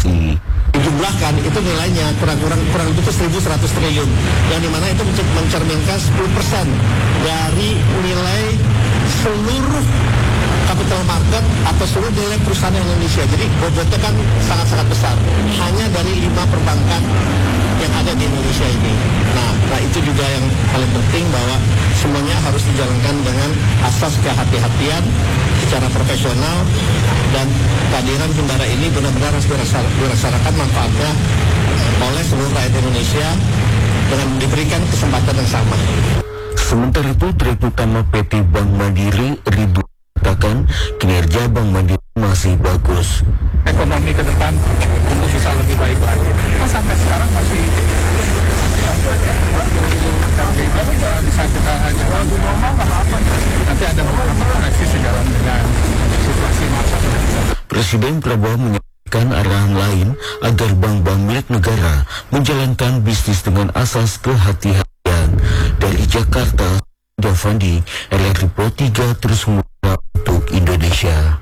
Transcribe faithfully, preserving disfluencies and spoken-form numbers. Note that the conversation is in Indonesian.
inflasi. Dijumlahkan itu nilainya kurang-kurang kurang itu seribu seratus triliun, yang dimana itu mencerminkan sepuluh persen dari nilai seluruh capital market atau seluruh nilai perusahaan Indonesia. Jadi bobotnya kan sangat-sangat besar, hanya dari lima perbankan yang ada di Indonesia ini. Nah, nah itu juga yang paling penting, bahwa semuanya harus dijalankan dengan asas kehati-hatian secara profesional, dan kehadiran Himbara ini benar-benar harus dirasakan manfaatnya oleh seluruh rakyat Indonesia dengan diberikan kesempatan yang sama. Sementara itu, Direktur Utama P T Bank Mandiri Ridwan mengatakan kinerja Bank Mandiri masih bagus. Ekonomi ke depan untuk bisa lebih baik lagi. Kita sampai sekarang masih bisa kita jalan normal, nggak apa-apa. Nanti ada beberapa koreksi sejalan dengan situasi masa depan. Presiden Prabowo menyampaikan arahan lain agar bank-bank milik negara menjalankan bisnis dengan asas kehati-hatian. Dari Jakarta, Davandi, R R I Pro tiga terus membuka untuk Indonesia.